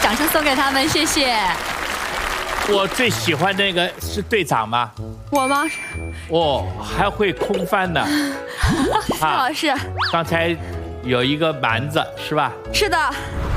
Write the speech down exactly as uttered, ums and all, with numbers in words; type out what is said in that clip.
掌声送给他们，谢谢。 我最喜欢那个是队长吗？ 我吗？ 哦，还会空翻呢。 啊，是。 刚才有一个蛮子是吧？ 是的。